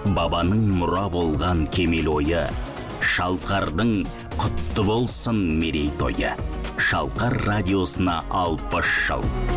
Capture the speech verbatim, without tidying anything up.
бабаның мұра болған кемел ойы, Шалқардың құтты болсын мерейтойы. Шалқар радиосына алпыс жыл.